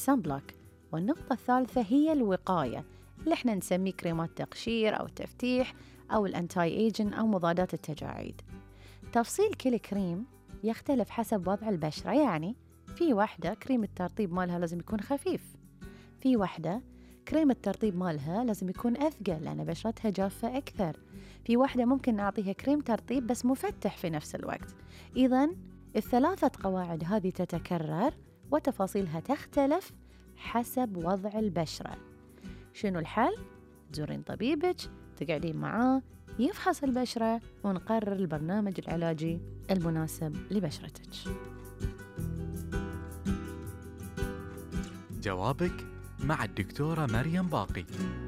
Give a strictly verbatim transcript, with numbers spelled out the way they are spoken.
السان بلوك. والنقطة الثالثة هي الوقاية اللي احنا نسميه كريمات تقشير أو تفتيح أو الأنتاي ايجن أو مضادات التجاعيد. تفصيل كل كريم يختلف حسب وضع البشرة، يعني في واحدة كريم الترطيب مالها لازم يكون خفيف، في واحدة كريم الترطيب مالها لازم يكون أثقل لأن بشرتها جافة أكثر، في واحدة ممكن نعطيها كريم ترطيب بس مفتح في نفس الوقت. إذن الثلاثة قواعد هذه تتكرر وتفاصيلها تختلف حسب وضع البشرة. شنو الحل؟ تزورين طبيبك، تقعدين معاه، يفحص البشرة ونقرر البرنامج العلاجي المناسب لبشرتك. جوابك مع الدكتورة مريم باقي.